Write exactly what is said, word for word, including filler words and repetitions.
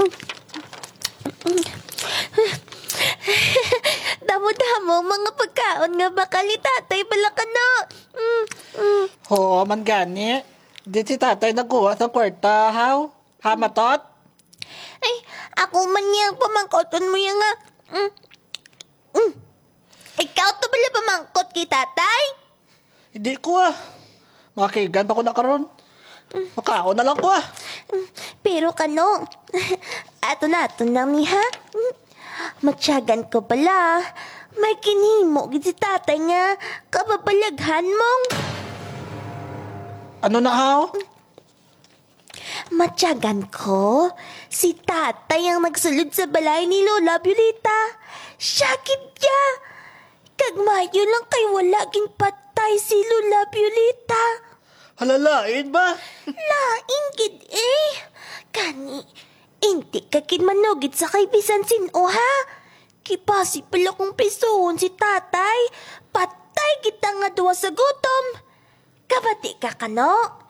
Damo-damo mga pagkaon nga bakal ni tatay bala ka na. Mm, mm. Oo, man gani. Di si tatay nagkuha sa kwarta, haw? Hamatot? Ay, ako man niyang pamangkoton mo yung nga. Mm, mm. Ikaw to bala pamangkot kay tatay? Hindi ko ah. Makigan pa ko na karon. Makaon na lang ko ah. Mm, Pero kano, ato na ato na mi ha? Mm. Matsyagan ko pala. May kinimo gid si tatay nga kababalaghan mong. Ano na haw? Matsyagan ko, si tatay ang nagsulod sa balay ni Lola Violeta. Syakit niya. Kagmayo lang kay wala ging patay si Lola Violeta. Halalain ba? Laing gid eh. Kani, hindi ka kin manugid sa kay bisan sino ha. Kipasi pala kong pisuhon si tatay. Patay kita nga duwa sa gutom. Kabati ka kano?